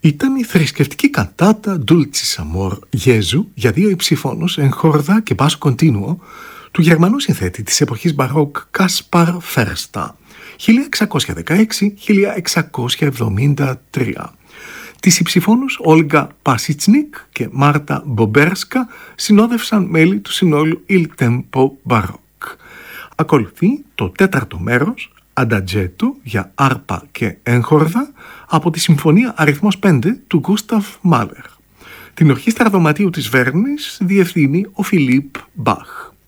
Ήταν η θρησκευτική καντάτα Dulcis Amor Jesu για δύο υψηφώνους εν χόρδα και μπάσο κοντίνουο του Γερμανού συνθέτη της εποχής μπαρόκ Κάσπαρ Φέρστα 1616-1673. Τις υψηφώνους Όλγα Πασίτσνικ και Μάρτα Μπομπέρσκα συνόδευσαν μέλη του συνόλου Il Tempo Baroque. Ακολουθεί το τέταρτο μέρος, Αντατζέτο για άρπα και έγχορδα, από τη Συμφωνία αριθμός 5 του Γκούσταβ Μάλερ. Την ορχήστρα δωματίου της Βέρνης διευθύνει ο Φιλίπ Μπαχ.